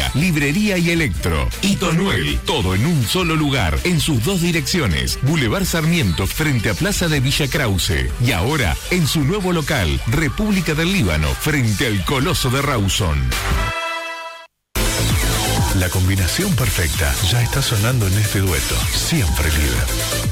ferretería, librería y electro. Itonuel, todo en un solo lugar, en sus 2 direcciones. Boulevard Sarmiento, frente a Plaza de Villa Krause. Y ahora, en su nuevo local, República del Líbano, frente al Coloso de Rawson. La combinación perfecta ya está sonando en este dueto. Siempre líder.